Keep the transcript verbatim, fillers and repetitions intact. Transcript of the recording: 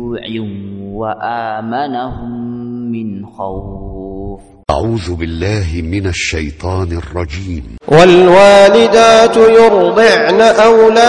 جوع وآمنهم من خوف. أعوذ بالله من الشيطان الرجيم. والوالدات يرضعن أولادهن